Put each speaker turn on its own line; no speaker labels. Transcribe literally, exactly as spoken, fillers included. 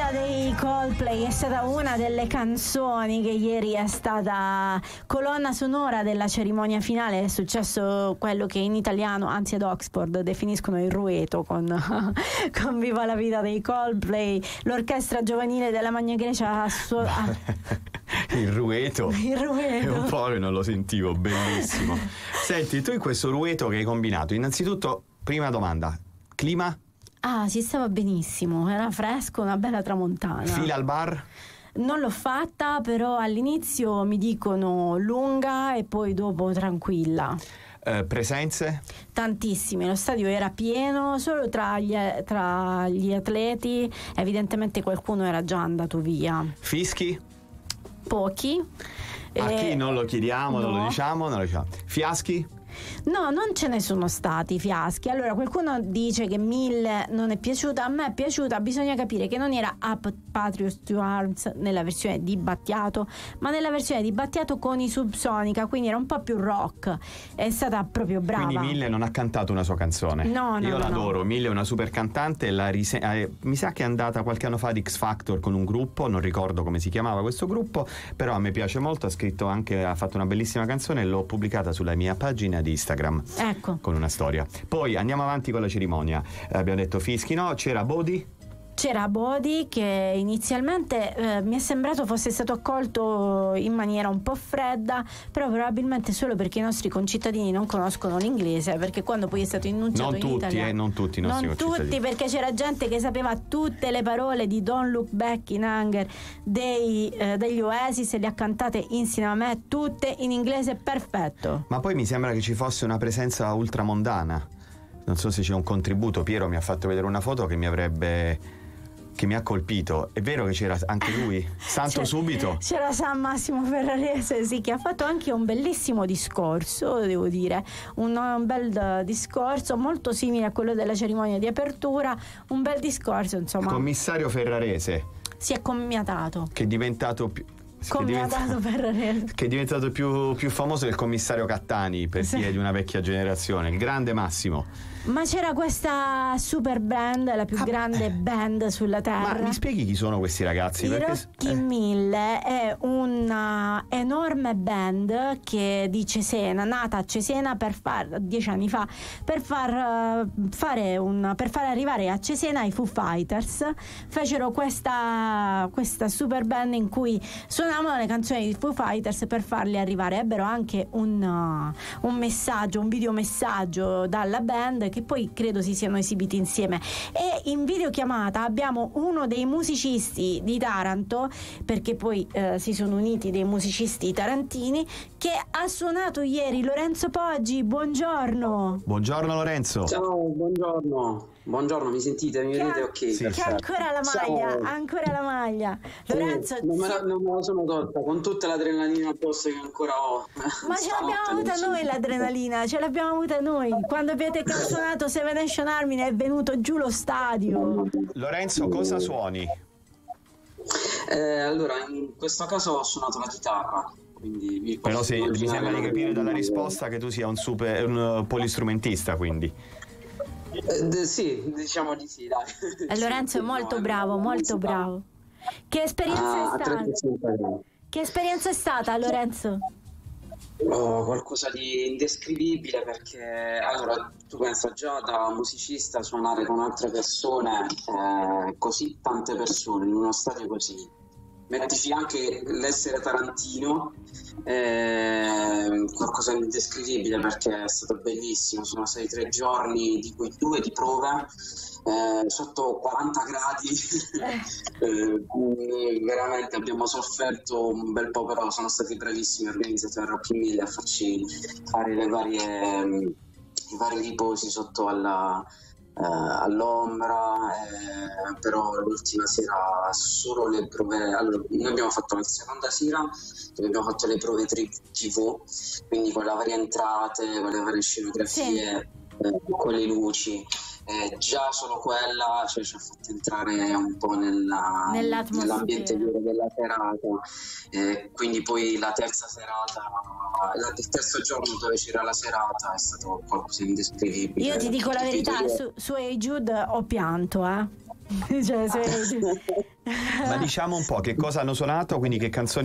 vita dei Coldplay è stata una delle canzoni che ieri è stata colonna sonora della cerimonia finale. È successo quello che in italiano, anzi ad Oxford, definiscono il rueto con, con Viva la vita dei Coldplay. L'orchestra giovanile della Magna Grecia ha su- ha...
il rueto
il rueto
è un po' che non lo sentivo. Bellissimo. Senti, tu in questo rueto che hai combinato, innanzitutto, prima domanda, clima?
Ah, si stava benissimo, era fresco, una bella tramontana.
Fila al bar?
Non l'ho fatta, però all'inizio mi dicono lunga e poi dopo tranquilla.
Eh, presenze?
Tantissime, lo stadio era pieno, solo tra gli, tra gli atleti evidentemente qualcuno era già andato via.
Fischi?
Pochi.
A
eh,
chi non lo chiediamo,
no.
non lo diciamo, non lo diciamo. Fiaschi?
No, non ce ne sono stati fiaschi. Allora, qualcuno dice che Mille non è piaciuta. A me è piaciuta. Bisogna capire che non era Up Patriots to Arms nella versione di Battiato, ma nella versione di Battiato con i Subsonica, quindi era un po' più rock. È stata proprio brava.
Quindi Mille non ha cantato una sua canzone.
No, no,
Io
no,
l'adoro.
no.
Mille è una super cantante. La rise- eh, mi sa che è andata qualche anno fa ad X Factor con un gruppo, non ricordo come si chiamava questo gruppo, però a me piace molto. Ha scritto anche, ha fatto una bellissima canzone e l'ho pubblicata sulla mia pagina di Instagram.
Ecco.
Con una storia. Poi andiamo avanti con la cerimonia. Eh, abbiamo detto fischi, no? C'era Bodi.
C'era Bodi che inizialmente eh, mi è sembrato fosse stato accolto in maniera un po' fredda, però probabilmente solo perché i nostri concittadini non conoscono l'inglese, perché quando poi è stato enunciato
Non
in
tutti,
italiano,
eh, non tutti i nostri
non
concittadini.
tutti, perché c'era gente che sapeva tutte le parole di Don't Look Back in Anger dei, eh, degli Oasis e le ha cantate insieme a me tutte in inglese perfetto.
Ma poi mi sembra che ci fosse una presenza ultramondana. Non so se c'è un contributo. Piero mi ha fatto vedere una foto che mi avrebbe che mi ha colpito. È vero che c'era anche lui? Santo
C'era-
subito?
C'era San Massimo Ferrarese, sì, che ha fatto anche un bellissimo discorso, devo dire, un, un bel eh, discorso molto simile a quello della cerimonia di apertura, un bel discorso, insomma.
Commissario Ferrarese,
Si è commiatato.
che è diventato più che è
Commiatato
diventato-
Ferrarese.
che è diventato più, più famoso del commissario Cattani, per
Sì.
chi è di una vecchia generazione, il grande Massimo.
Ma c'era questa super band, la più
Ah,
grande
eh.
band sulla terra.
Ma mi spieghi chi sono questi ragazzi?
I
Perché-
Rocchi
eh,
Mille è una enorme band che di Cesena, nata a Cesena per far dieci anni fa, per far eh, fare un per far arrivare a Cesena i Foo Fighters. Fecero questa questa super band in cui suonavano le canzoni di Foo Fighters per farli arrivare. Ebbero anche un, uh, un messaggio, un videomessaggio dalla band, che poi credo si siano esibiti insieme, e in videochiamata abbiamo uno dei musicisti di Taranto, perché poi eh, si sono uniti dei musicisti tarantini, che ha suonato ieri. Lorenzo Poggi, buongiorno.
Buongiorno Lorenzo.
Ciao, buongiorno. Buongiorno, mi sentite? Mi
Che ha-
vedete? Ok,
Sì.
Che ha
perfetto.
ancora la maglia,
Ciao.
ha ancora la maglia. Lorenzo,
Eh, non, me la,
sì,
non me la sono tolta, con tutta l'adrenalina addosso che ancora ho.
ma ce l'abbiamo
Stanotte
avuta
non so-
noi l'adrenalina, ce l'abbiamo avuta noi. Quando avete suonato Seven Nation Army è venuto giù lo stadio.
Lorenzo, cosa suoni?
Eh, allora, in questo caso ho suonato la chitarra, quindi vi
Però
posso
se, mi
immaginare
sembra di
la-
capire dalla risposta che tu sia un super un uh, polistrumentista, quindi.
Eh, d- sì, diciamo di sì, dai.
E Lorenzo è
Sì,
molto
no,
bravo,
non
molto
si fa.
bravo. Che esperienza
Ah,
è
a
stata?
trentacinque anni.
Che esperienza è stata, Lorenzo?
Oh, qualcosa di indescrivibile, perché allora tu pensa già da musicista suonare con altre persone, eh, così tante persone in uno stadio così, mettici anche l'essere tarantino, eh, qualcosa di indescrivibile, perché è stato bellissimo. Sono stati tre giorni di cui due di prove, eh, sotto quaranta gradi. Eh, quindi veramente abbiamo sofferto un bel po', però sono stati bravissimi organizzatori Rocchi Mille a farci fare le varie, mm, i vari riposi sotto alla, eh, all'ombra, eh, però l'ultima sera solo le prove. Allora, noi abbiamo fatto la seconda sera dove abbiamo fatto le prove tivù, quindi con le varie entrate, con le varie scenografie, eh, con le luci. Eh, già solo quella, cioè, ci ha fatto entrare un po' nella,
Nell'atmosfera.
nell'ambiente vero della serata, eh, quindi poi la terza serata, la- il terzo giorno dove c'era la serata è stato qualcosa di indescrivibile.
Io ti dico la verità,
Io-
su, su Hey Jude ho pianto, eh. Cioè, se-
Ma diciamo un po' che cosa hanno suonato, quindi che canzoni